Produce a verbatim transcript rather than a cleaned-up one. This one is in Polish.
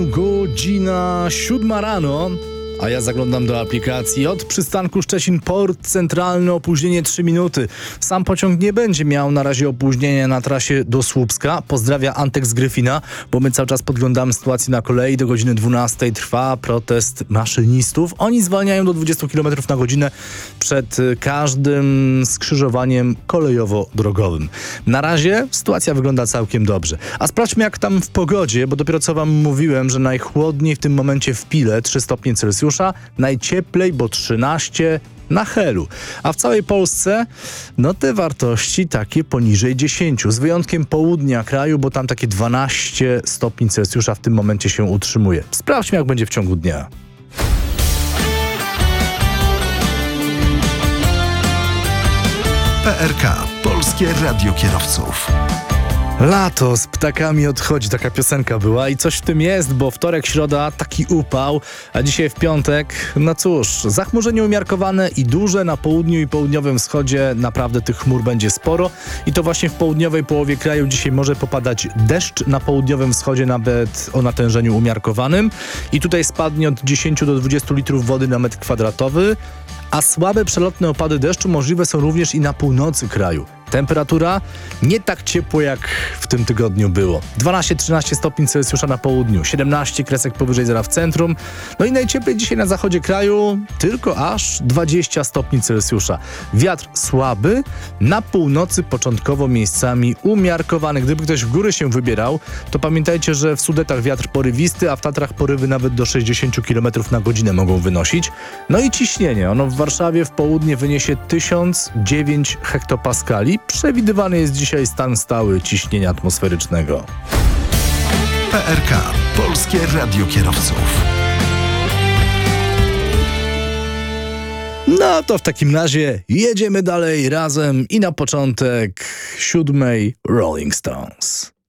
Godzina siódma rano, a ja zaglądam do aplikacji. Od przystanku Szczecin Port Centralny opóźnienie trzy minuty. Sam pociąg nie będzie miał na razie opóźnienia na trasie do Słupska. Pozdrawia Antek z Gryfina, bo my cały czas podglądamy sytuację na kolei. Do godziny dwunastej trwa protest maszynistów. Oni zwalniają do dwudziestu kilometrów na godzinę przed każdym skrzyżowaniem kolejowo-drogowym. Na razie sytuacja wygląda całkiem dobrze. A sprawdźmy, jak tam w pogodzie, bo dopiero co wam mówiłem, że najchłodniej w tym momencie w Pile trzy stopnie Celsjusza, najcieplej, bo trzynaście na Helu. A w całej Polsce, no te wartości takie poniżej dziesięciu, z wyjątkiem południa kraju, bo tam takie dwanaście stopni Celsjusza w tym momencie się utrzymuje. Sprawdźmy, jak będzie w ciągu dnia. P R K. Polskie Radio Kierowców. Lato z ptakami odchodzi, taka piosenka była i coś w tym jest, bo wtorek, środa, taki upał, a dzisiaj w piątek, no cóż, zachmurzenie umiarkowane i duże na południu i południowym wschodzie, naprawdę tych chmur będzie sporo i to właśnie w południowej połowie kraju dzisiaj może popadać deszcz, na południowym wschodzie nawet o natężeniu umiarkowanym i tutaj spadnie od dziesięciu do dwudziestu litrów wody na metr kwadratowy, a słabe przelotne opady deszczu możliwe są również i na północy kraju. Temperatura nie tak ciepło jak w tym tygodniu było. dwanaście trzynaście stopni Celsjusza na południu, siedemnaście kresek powyżej zera w centrum. No i najcieplej dzisiaj na zachodzie kraju tylko aż dwadzieścia stopni Celsjusza. Wiatr słaby, na północy początkowo miejscami umiarkowany. Gdyby ktoś w góry się wybierał, to pamiętajcie, że w Sudetach wiatr porywisty, a w Tatrach porywy nawet do sześćdziesięciu kilometrów na godzinę mogą wynosić. No i ciśnienie. Ono w Warszawie w południe wyniesie tysiąc dziewięć hektopaskali. Przewidywany jest dzisiaj stan stały ciśnienia atmosferycznego. P R K. Polskie Radio Kierowców. No to w takim razie jedziemy dalej razem i na początek siódmej Rolling Stones.